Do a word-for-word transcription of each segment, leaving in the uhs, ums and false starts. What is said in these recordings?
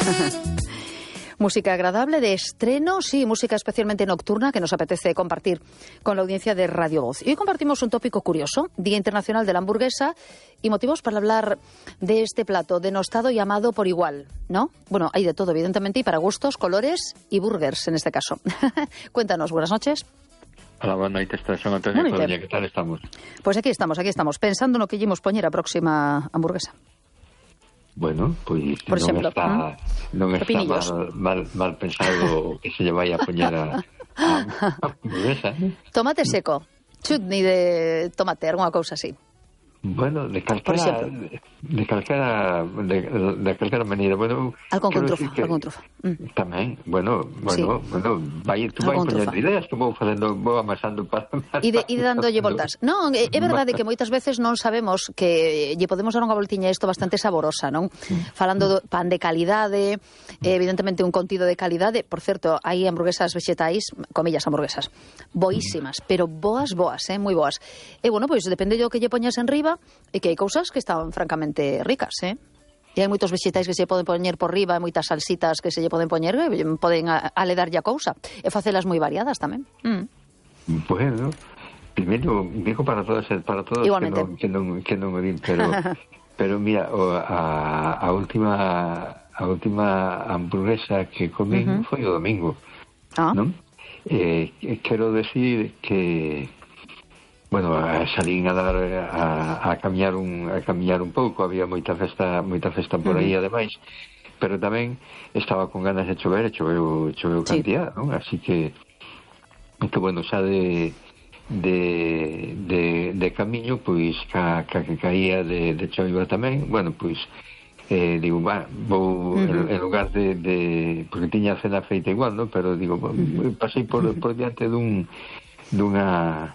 Música agradable de estreno, sí, música especialmente nocturna que nos apetece compartir con la audiencia de Radio Voz. Y hoy compartimos un tópico curioso, Día Internacional de la Hamburguesa, y motivos para hablar de este plato denostado y amado por igual, ¿no? Bueno, hay de todo, evidentemente, y para gustos, colores y burgers en este caso. Cuéntanos, buenas noches. Hola, buenas noches, son Antonio Coruña, ¿qué tal estamos? Pues aquí estamos, aquí estamos, pensando no que llevamos poñer a próxima hamburguesa. Bueno, pois Por non exemplo, está, non está mal, mal, mal pensado que se lle vai a poñer a, a, a hamburguesa. Tomate seco, chutney de tomate, alguna cousa así. Bueno, de calquera, de, de calquera, de, de calquera maneira, bueno, algo con trufa, algo con trufa. Mm. Tamén, bueno, bueno, sí. bueno, vai, tú vai poñendo ideas, que vou facendo, vou amasando para... E de, de dándolle voltas. Non, é, é verdade que moitas veces non sabemos que lle podemos dar unha voltiña a isto bastante saborosa, non? Mm. Falando do pan de calidade, eh, evidentemente un contido de calidade, por certo, hai hamburguesas vegetais, comillas hamburguesas, boísimas, mm. pero boas, boas, eh, moi boas. E, bueno, pois, depende do que lle poñas en riba, e que hai cousas que están francamente ricas, eh? E hai moitos vegetais que se poden poñer por riba, e moitas salsitas que se lle poden poñer, que poden aledarlle a cousa, e facelas moi variadas tamén. Mm. Bueno, primeiro, digo para todos, para todos igualmente, que non, que non, que non o din, pero, pero mira, a, a última a última hamburguesa que comín uh-huh. foi o domingo, ah. non? Eh, quero decir que bueno, salín a dar a, a camiñar un a camiñar un pouco, había moita festa, moita festa por aí, uh-huh. ademais, pero tamén estaba con ganas de chover, e choveu, choveu sí. cantidad, non? Así que que bueno, xa de de de, de camiño, pois ca, ca que caía de, de choiva tamén, bueno, pois eh, digo, va, vou uh-huh. en, en lugar de, de porque tiña a cena feita igual, non? Pero digo, uh-huh. pasei por, uh-huh. por diante dun dunha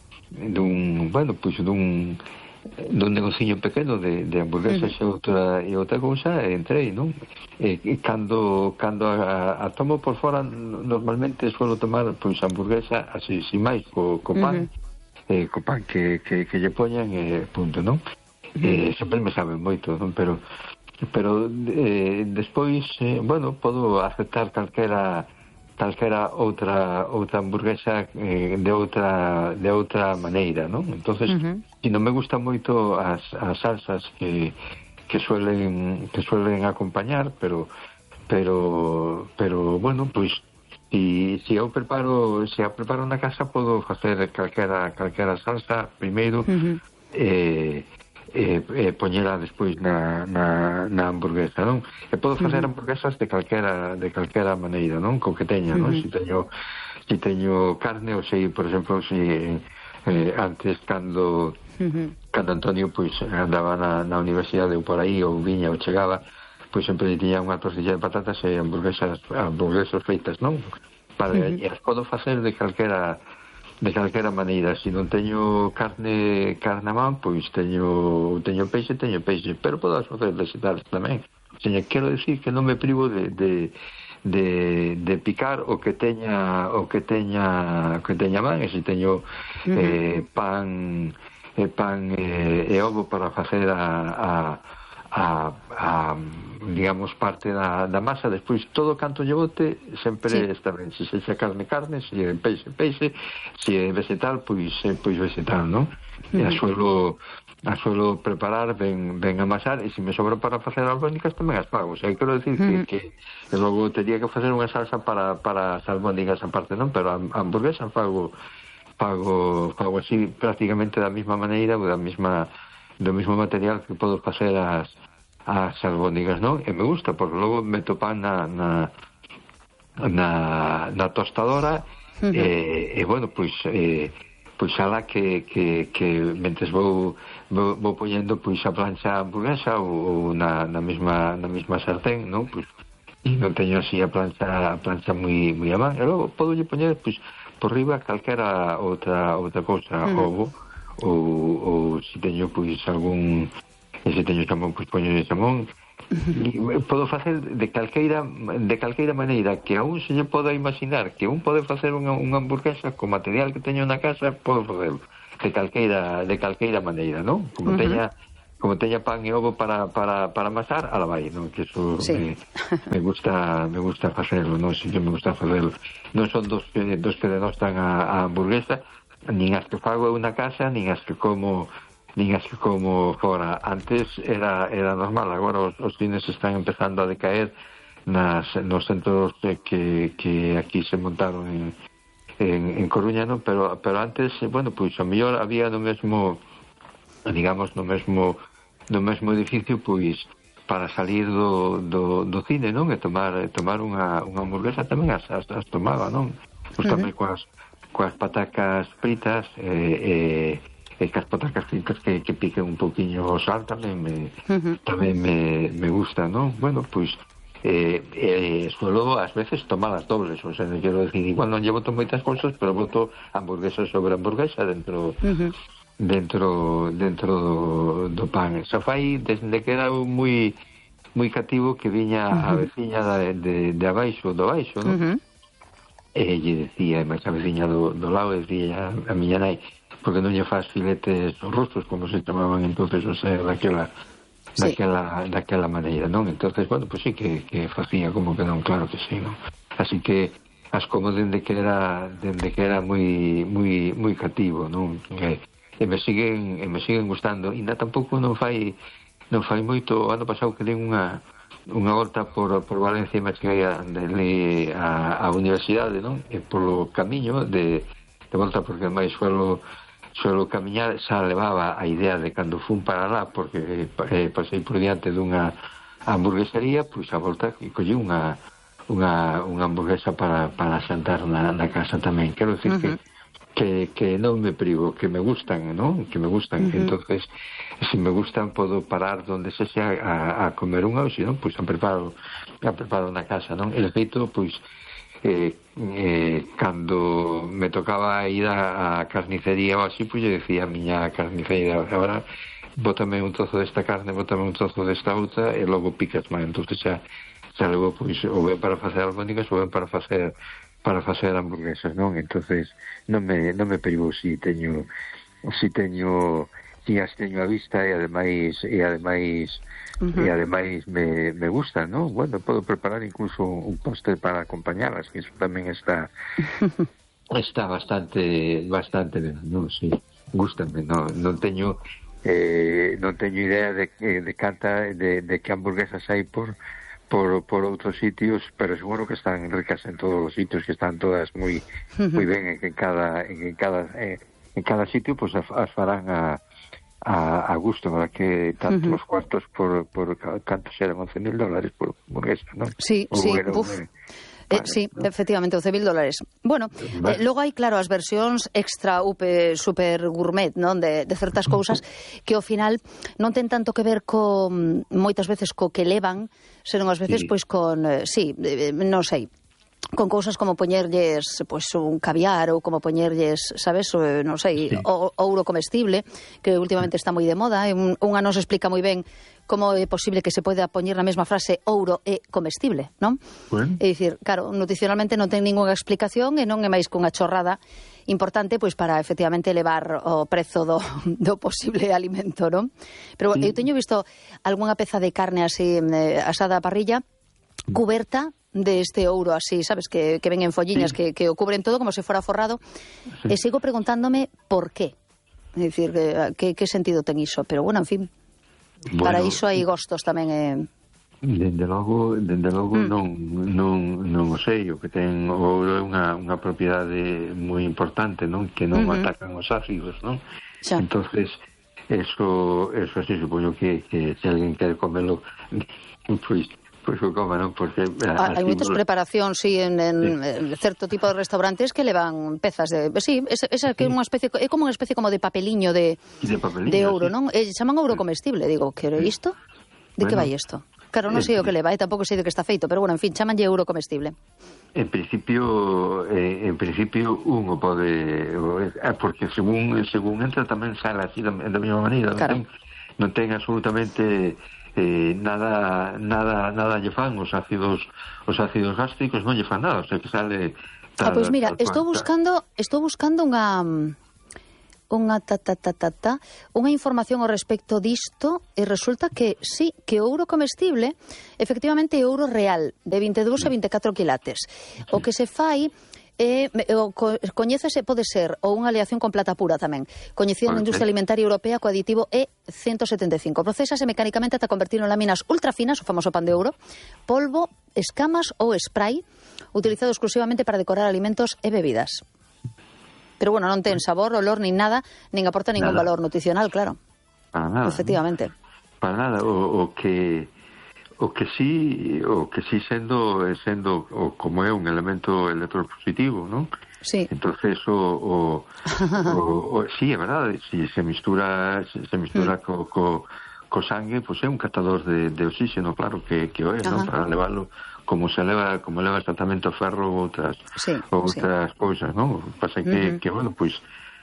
dun, bueno, pois dun dun negociño pequeno de, de hamburguesas uh-huh. e outra e outra cousa, e entrei, non? E, e cando cando a, a tomo por fora, normalmente suelo tomar pois hamburguesa así, sin máis, co, co pan, uh-huh. eh, co pan que, que, que lle poñan, e eh, punto, non? Uh-huh. Eh, sempre me saben moito, non? Pero pero eh, despois, eh, bueno, podo aceptar calquera calquera outra outra hamburguesa eh, de outra de outra maneira, non? Entonces, uh-huh. si non me gustan moito as, as salsas que que suelen que suelen acompañar, pero pero pero bueno, pois si si eu preparo, se si eu preparo na casa, podo facer calquera calquera salsa primeiro, uh-huh. eh e, e poñela despois na, na, na hamburguesa, non? E podo facer uh-huh. hamburguesas de calquera de calquera maneira, non? Co que teña, non? Uh-huh. Si teño si teño carne, ou sei, por exemplo, si eh, antes cando uh-huh. cando Antonio pois andaba na, na universidade ou por aí, ou viña ou chegaba, pois sempre tiña unha tortilla de patatas e hamburguesas hamburguesas feitas, non? Para, uh-huh. e as podo facer de calquera de calquera maneira. Se si non teño carne carne a man, pois teño teño peixe, teño peixe, pero podo facer vegetales tamén. Seña, quero decir que non me privo de, de de de picar o que teña o que teña o que teña man, e se teño uh-huh. eh, pan eh, pan eh, e ovo para facer a a A, a, digamos, parte da, da masa, despois todo canto lle bote sempre sí. está ben, se se carne, carne, se é peixe, peixe, se é vegetal, pois pois vegetal, non? Uh-huh. E a suelo a suelo preparar ben, ben amasar, e se me sobra para facer albóndigas tamén as fago, o sea, quero decir uh-huh. que, que logo teria que facer unha salsa para, para as albóndigas aparte, non? Pero a, a hamburguesa fago fago, fago así prácticamente da mesma maneira, ou da mesma do mesmo material que podo facer as as albóndigas, non? E me gusta, porque logo meto pan na na na, na tostadora, uh-huh. e, e bueno, pois eh, pois ala que, que, que mentes vou, vou, vou poñendo pois a plancha hamburguesa ou, ou na, na mesma na mesma sartén, non? Pois e non teño así a plancha a plancha moi moi a man, e logo podo lle poñer pois por riba calquera outra outra cousa, uh-huh. ovo ou, ou se teño pois algún, e se teño xamón, pois poño de xamón. Uh-huh. Podo facer de calqueira de calqueira maneira que a un se lle poda imaginar que un pode facer unha, unha hamburguesa con material que teño na casa, podo facer de calqueira de calqueira maneira, non? Como uh-huh. teña como teña pan e ovo para, para, para amasar, ala vai, non? Que eso sí. me, me gusta me gusta facelo, non? Si que me gusta facelo. Non son dos que, dos que denostan a, a hamburguesa, nin as que fago eu na casa, nin as que como nin as que como fora. Antes era era normal, agora os, os cines están empezando a decaer nas, nos centros que, que aquí se montaron en, en, en Coruña, non? Pero, pero antes, bueno, pois a mellor había no mesmo, digamos, no mesmo no mesmo edificio, pois para salir do, do, do cine, non? E tomar tomar unha, unha hamburguesa tamén as, as, as tomaba, non? Pois tamén uh-huh. coas, coas patacas fritas e, e, e coas patacas fritas que, que piquen un poquinho o sal tamén me, uh-huh. tamén me, me gusta, non? Bueno, pois eh, eh, suelo ás veces tomar as dobles, o sea, non quero decir, igual non llevo moitas cousas, pero boto hamburguesa sobre hamburguesa dentro uh-huh. dentro dentro do, do pan. Xa fai desde que era moi moi cativo que viña uh-huh. a veciña de, de, de abaixo, do baixo, non? Uh-huh. E lle decía, máis a veciña do, do lado, decía a miña nai, porque non lle faz filetes rusos, como se chamaban entonces, o sea, daquela sí. daquela, daquela maneira, non? Entonces, bueno, pues sí que, que facía como que non, claro que sí, non? Así que as como dende que era dende que era moi moi moi cativo, non? E, e me siguen e me siguen gustando. Ainda tampouco non fai non fai moito, ano pasado que dei unha unha volta por, por Valencia e me cheguei a, de, a, a universidade, non? E polo camiño de, de volta, porque máis suelo suelo camiñar, xa levaba a idea de cando fun para lá, porque eh, pasei por diante dunha hamburguesería, pois a volta e collí unha unha, unha hamburguesa para, para xantar na, na casa tamén. Quero dicir uh-huh. que que, que non me privo, que me gustan, ¿no? Que me gustan. Uh-huh. Entonces, si me gustan, podo parar donde se sea a, a comer unha, ou se non, pois a preparo, a preparo na casa, non? E de feito, pois, eh, eh, cando me tocaba ir a, a carnicería ou así, pois eu decía a miña carnicería, agora bótame un trozo desta carne, bótame un trozo desta outra, e logo picas máis. Entonces xa, xa logo, pois, ou ben para facer albóndigas ou ben para facer para facer hamburguesas, non? Entonces non me non me privo si teño si teño si as teño a vista e ademais e ademais uh-huh. e ademais me, me gusta, non? Bueno, podo preparar incluso un postre para acompañalas, que eso tamén está está bastante bastante ben, non? Si, gústame, non, non teño eh, non teño idea de de canta de, de que hamburguesas hai por por por outros sitios, pero seguro que están ricas en todos os sitios, que están todas moi moi ben en cada en cada eh, en cada sitio, pues as, as farán a a, a gusto, para que tantos uh-huh. cuartos por por canto serán once mil dólares por hamburguesa, ¿no? Sí, o sí, bueno, uf. Eh, Eh, vale, sí, ¿no? Efectivamente, once mil dólares. Bueno, vale. eh, logo hai, claro, as versións extra upe, super gourmet, non? De, de certas cousas que ao final non ten tanto que ver con, moitas veces, co que levan, senón ás veces, sí. pois, con, eh, sí, eh, non sei, con cousas como poñerlles, pois, un caviar ou como poñerlles, sabes, o, non sei, sí. o, ouro comestible, que últimamente está moi de moda, e un, unha nos explica moi ben como é posible que se poida poñer na mesma frase ouro e comestible, non? Bueno. É dicir, claro, nutricionalmente non ten ninguna explicación e non é máis que unha chorrada importante pois para efectivamente elevar o prezo do, do posible alimento, non? Pero sí. eu teño visto algunha peza de carne así eh, asada a parrilla cuberta de este ouro así, sabes, que, que ven en folliñas, sí. que, que o cubren todo como se fora forrado, sí. e sigo preguntándome por qué. É dicir, que, que, que sentido ten iso, pero bueno, en fin. Bueno, para iso hai gostos tamén eh... dende logo, dende logo mm. non, non, non o sei, o que ten o ouro é unha, unha propiedade moi importante, non? Que non uh-huh. atacan os ácidos, non? Xa. Entonces, eso, eso así, supoño que, que se alguén quere comelo, pois, pois o coma, non? Porque ah, hai moitas preparacións, sí, en, en, sí. en certo tipo de restaurantes que levan pezas de, sí, esa, esa que é unha especie, é como unha especie como de papeliño de, de, papeliño, de ouro, sí. non? E chaman ouro comestible, digo, que é isto? De bueno, que vai isto? Claro, non sei o que leva, e tampouco sei de que está feito, pero bueno, en fin, chamanlle euro comestible. En principio, eh, en principio un o pode, eh, porque según según entra tamén sale así da, da mesma maneira, claro. non, ten, non ten absolutamente eh, nada nada nada lle fan os ácidos os ácidos gástricos, non lle fan nada, o sea que sale tal, ah, pois pues mira, tal, estou buscando estou buscando unha unha ta, ta, ta, ta, ta, unha información ao respecto disto e resulta que sí, que o ouro comestible efectivamente é ouro real de vinte e dous a vinte e catro quilates. O que se fai é, o, coñécese, pode ser ou unha aleación con plata pura tamén, coñecida na industria alimentaria europea co aditivo E ciento setenta e cinco. Procésase mecánicamente ata convertirlo en láminas ultrafinas, o famoso pan de ouro, polvo, escamas ou spray, utilizado exclusivamente para decorar alimentos e bebidas. Pero bueno, non ten sabor, olor, nin nada, nin aporta ningún nada. Valor nutricional, claro. Para nada. Efectivamente. Para nada, o, o que o que sí, o que sí sendo sendo o como é un elemento electropositivo, ¿no? Sí. Entonces o o, o, o sí, é verdade, si se mistura se, se mistura mm. co, co co sangue, pois pues é un catador de, de oxígeno, claro que que o é, ¿no? Para levarlo como se leva, como leva exactamente o ferro ou outras, sí, outras sí. cousas, ¿no? Pasa que, uh-huh. que bueno, pois,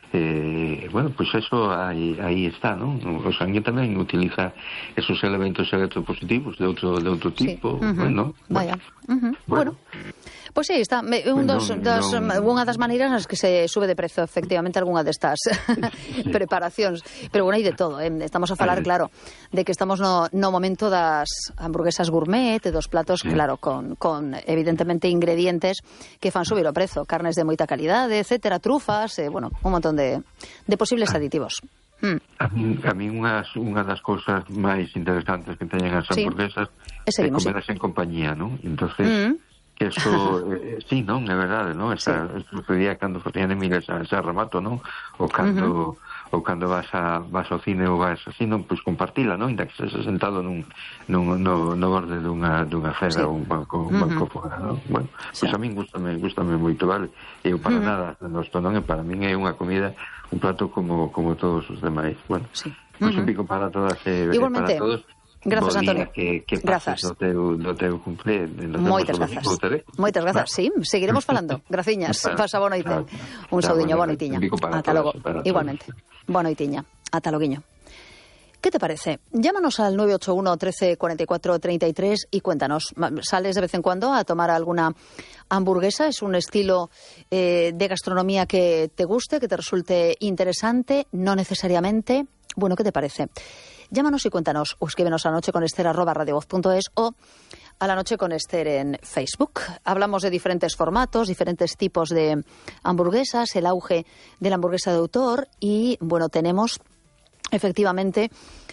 eh, bueno, pois eso aí, aí está, ¿no? O sangue tamén utiliza esos elementos electropositivos de outro, de outro tipo, sí. uh-huh. bueno. Vaya. Uh-huh. Bueno. bueno. Pois pues sí, está un dos, non, dos, non... unha das maneiras nas que se sube de prezo efectivamente algunha destas sí. preparacións, pero bueno, hai de todo, eh? Estamos a falar, Ay. claro, de que estamos no, no momento das hamburguesas gourmet e dos platos, sí. claro, con, con evidentemente ingredientes que fan subir o prezo, carnes de moita calidade, etcétera, trufas, eh, bueno, un montón de, de posibles aditivos. Mm. A mí, a mí unhas, unha das cousas máis interesantes que teñen as hamburguesas sí. é comerlas sí. en compañía, non? Entonces... Mm. que eso, eh, sí, non, é verdade, non? Esa, sí. Sucedía cando facían Emilio esa, esa remato, non? Ou cando, uh-huh. ou cando vas, a, vas ao cine ou vas así, non? Pois compartila, non? Inda que se sentado nun, nun, no, no borde dunha, dunha cera sí. ou un banco, un banco uh-huh. fora, non? Bueno, pois sí. a min gustame, gustame moito, vale? Eu para uh-huh. nada, nosto non é para min é unha comida, un plato como, como todos os demais. Bueno, sí. pois uh-huh. un pico para todas e eh, para todos. Grazas, Antonio. Que, que grazas. Do teu, do teu cumple. Moitas grazas. Moitas grazas, sí. Seguiremos falando. Graciñas. Pasa boa noite. Un saudiño, boa noitiña. Ata logo. Igualmente. Boa noitiña. Ata loguiño. ¿Qué te parece? Llámanos al nueve ocho uno, trece, cuarenta y cuatro, treinta y tres y cuéntanos. ¿Sales de vez en cuando a tomar alguna hamburguesa? ¿Es un estilo eh, de gastronomía que te guste, que te resulte interesante? No necesariamente. Bueno, ¿qué te parece? Llámanos y cuéntanos, o escríbenos a nocheconester arroba radiovoz punto es o a la noche con Esther en Facebook. Hablamos de diferentes formatos, diferentes tipos de hamburguesas, el auge de la hamburguesa de autor y, bueno, tenemos efectivamente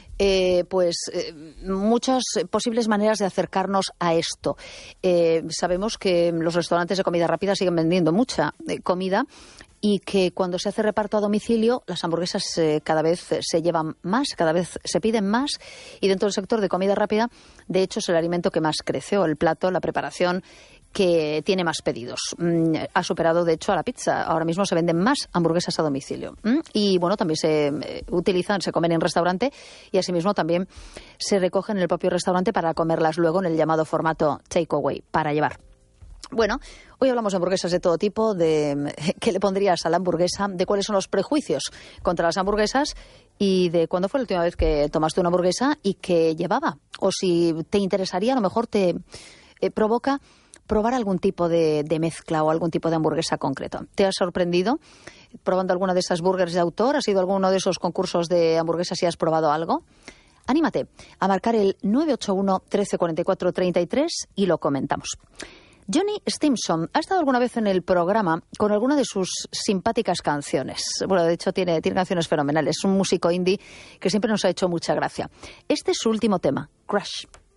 eh, pues eh, muchas posibles maneras de acercarnos a esto. Eh, sabemos que los restaurantes de comida rápida siguen vendiendo mucha eh, comida y que cuando se hace reparto a domicilio las hamburguesas eh, cada vez se llevan más, cada vez se piden más y dentro del sector de comida rápida, de hecho, es el alimento que más crece, o el plato, la preparación que tiene más pedidos. Mm, ha superado, de hecho, a la pizza. Ahora mismo se venden más hamburguesas a domicilio. Mm, y, bueno, también se eh, utilizan, se comen en restaurante y, asimismo, también se recogen en el propio restaurante para comerlas luego en el llamado formato takeaway, para llevar. Bueno, hoy hablamos de hamburguesas de todo tipo, de qué le pondrías a la hamburguesa, de cuáles son los prejuicios contra las hamburguesas y de cuándo fue la última vez que tomaste una hamburguesa y qué llevaba. O si te interesaría, a lo mejor te eh, provoca probar algún tipo de, de mezcla o algún tipo de hamburguesa concreto. ¿Te has sorprendido probando alguna de esas burgers de autor? ¿Has ido a alguno de esos concursos de hamburguesas y has probado algo? Anímate a marcar el nueve ocho uno, trece, cuarenta y cuatro, treinta y tres y lo comentamos. Johnny Stimson ha estado alguna vez en el programa con alguna de sus simpáticas canciones. Bueno, de hecho, tiene, tiene canciones fenomenales. Es un músico indie que siempre nos ha hecho mucha gracia. Este es su último tema, Crush.